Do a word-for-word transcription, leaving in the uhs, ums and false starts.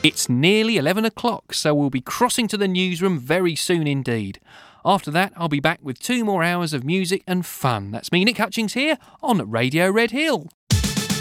It's nearly eleven o'clock, so we'll be crossing to the newsroom very soon indeed. After that, I'll be back with two more hours of music and fun. That's me, Nick Hutchings, here on Radio Red Hill.